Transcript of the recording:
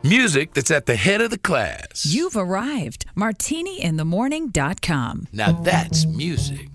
Music that's at the head of the class. You've arrived. MartiniInTheMorning.com. Now that's music.